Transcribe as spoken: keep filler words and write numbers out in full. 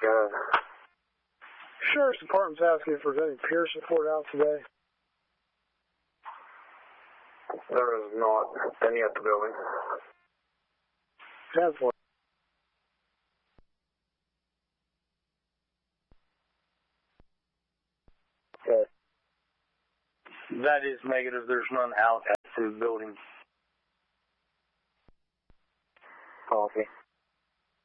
Uh, Sheriff's Department's asking if there's any peer support out today. there is not any at the building. That's what. Okay. That is negative. There's none out at the building.